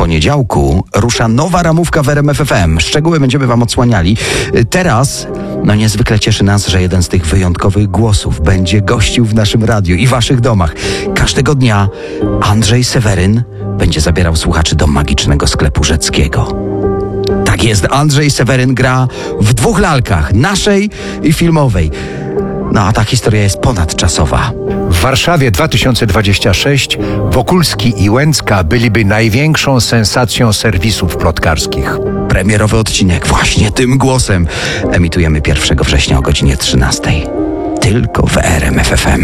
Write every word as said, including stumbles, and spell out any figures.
poniedziałku rusza nowa ramówka w R M F F M. Szczegóły będziemy wam odsłaniali. Teraz, no niezwykle cieszy nas, że jeden z tych wyjątkowych głosów będzie gościł w naszym radiu i waszych domach. Każdego dnia Andrzej Seweryn będzie zabierał słuchaczy do magicznego sklepu Rzeckiego. Tak jest, Andrzej Seweryn gra w dwóch lalkach, naszej i filmowej. No a ta historia jest ponadczasowa. W Warszawie dwa tysiące dwudziesty szósty Wokulski i Łęcka byliby największą sensacją serwisów plotkarskich. Premierowy odcinek właśnie tym głosem emitujemy pierwszego września o godzinie trzynastej. Tylko w R M F F M.